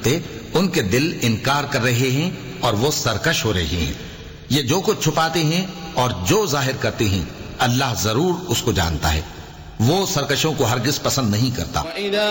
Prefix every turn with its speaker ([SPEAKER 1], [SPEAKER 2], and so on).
[SPEAKER 1] रखते, उनके दिल इनकार कर रहे हैं और वो सरकश हो रहे हैं। ये जो कुछ छुपाते हैं और जो जाहिर करते हैं, अल्लाह जरूर उसको जानता है। वो सरकशों को हरगिज पसंद नहीं करता।